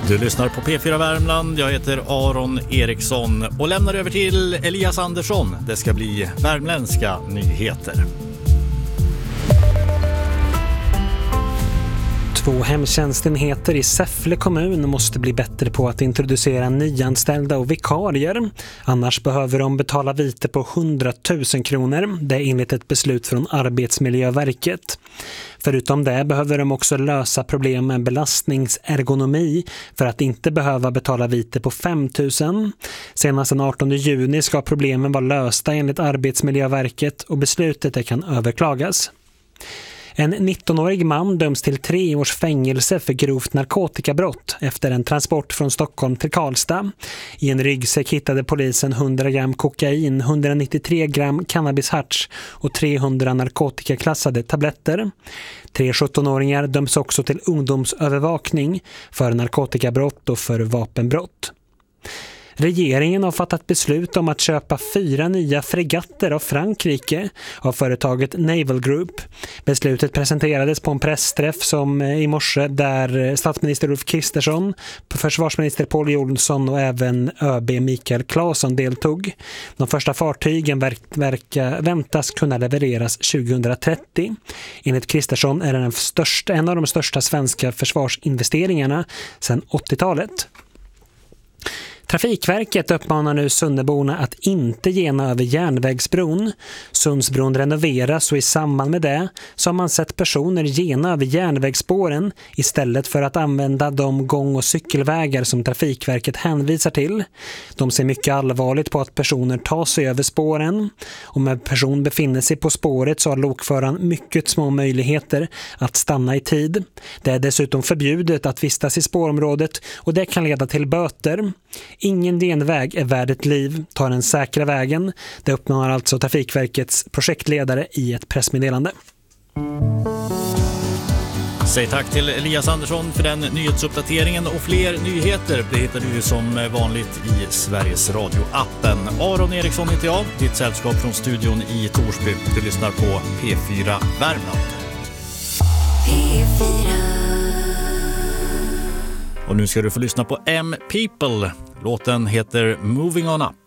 Du lyssnar på P4 Värmland, jag heter Aron Eriksson och lämnar över till Elias Andersson. Det ska bli värmländska nyheter. 2 hemtjänstenheter i Säffle kommun måste bli bättre på att introducera nyanställda och vikarier. Annars behöver de betala vite på 100 000 kronor. Det är enligt ett beslut från Arbetsmiljöverket. Förutom det behöver de också lösa problem med belastningsergonomi för att inte behöva betala vite på 5 000. Senast den 18 juni ska problemen vara lösta enligt Arbetsmiljöverket och beslutet kan överklagas. En 19-årig man döms till 3 års fängelse för grovt narkotikabrott efter en transport från Stockholm till Karlstad. I en ryggsäck hittade polisen 100 gram kokain, 193 gram cannabisharts och 300 narkotikaklassade tabletter. 3 17-åringar döms också till ungdomsövervakning för narkotikabrott och för vapenbrott. Regeringen har fattat beslut om att köpa 4 nya fregatter av Frankrike av företaget Naval Group. Beslutet presenterades på en pressträff som i morse där statsminister Ulf Kristersson, försvarsminister Pål Jonsson och även ÖB Mikael Claesson deltog. De första fartygen väntas kunna levereras 2030. Enligt Kristersson är det en av de största svenska försvarsinvesteringarna sedan 80-talet. Trafikverket uppmanar nu Sunneborna att inte gena över järnvägsbron. Sundsbron renoveras och i samband med det så har man sett personer gena över järnvägsspåren istället för att använda de gång- och cykelvägar som Trafikverket hänvisar till. De ser mycket allvarligt på att personer tar sig över spåren. Om en person befinner sig på spåret så har lokföraren mycket små möjligheter att stanna i tid. Det är dessutom förbjudet att vistas i spårområdet och det kan leda till böter. Ingen genväg är värd ett liv, tar den säkra vägen. Det uppmanar alltså Trafikverkets projektledare i ett pressmeddelande. Säg tack till Elias Andersson för den nyhetsuppdateringen och fler nyheter. Det hittar du som vanligt i Sveriges Radio-appen. Aron Eriksson heter jag, ditt sällskap från studion i Torsby. Du lyssnar på P4 Värmland. P4. Och nu ska du få lyssna på M-People. Låten heter Moving On Up.